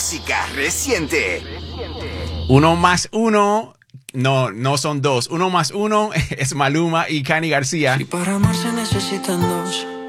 música reciente. Uno más uno. No son dos. Uno más uno es Maluma y Cani García. Si para amar se necesitan dos,